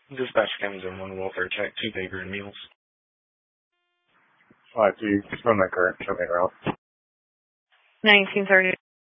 Dispatch Commons in 1 welfare check, 2 Baker and Meals. 5-2, just run that current, show me around. 1930.